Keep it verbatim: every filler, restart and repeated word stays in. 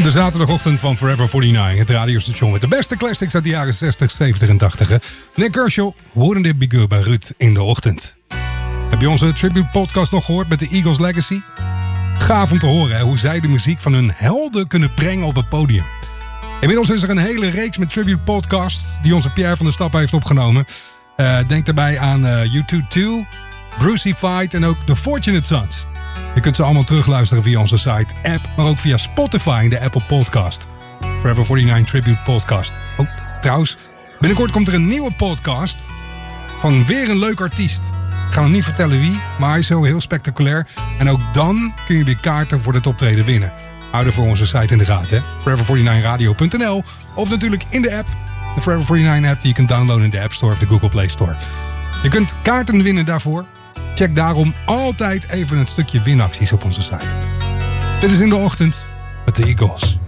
De zaterdagochtend van Forever negenenveertig, het radiostation met de beste classics uit de jaren zestig, zeventig en tachtig. Nick Kershaw, Wouldn't It Be Good bij Ruud in de ochtend. Heb je onze tribute podcast nog gehoord met de Eagles Legacy? Gaaf om te horen hè, hoe zij de muziek van hun helden kunnen brengen op het podium. Inmiddels is er een hele reeks met tribute podcasts die onze Pierre van der Stappen heeft opgenomen. Uh, denk daarbij aan uh, U twee twee, Bruceified en ook The Fortunate Sons. Je kunt ze allemaal terugluisteren via onze site, app, maar ook via Spotify in de Apple Podcast. Forever negenenveertig Tribute Podcast. Oh, trouwens, binnenkort komt er een nieuwe podcast van weer een leuk artiest. Ik ga nog niet vertellen wie, maar hij is zo heel spectaculair. En ook dan kun je weer kaarten voor het optreden winnen. Hou er voor onze site in de gaten, hè. forever negenenveertig radio punt n l of natuurlijk in de app. De Forever negenenveertig app die je kunt downloaden in de App Store of de Google Play Store. Je kunt kaarten winnen daarvoor. Check daarom altijd even een stukje winacties op onze site. Dit is In de Ochtend met de Eagles.